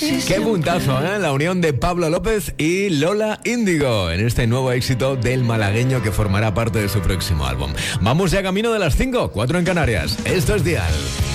Qué puntazo, ¿eh? La unión de Pablo López y Lola Índigo en este nuevo éxito del malagueño que formará parte de su próximo álbum. Vamos ya camino de las 5, 4 en Canarias. Esto es Dial.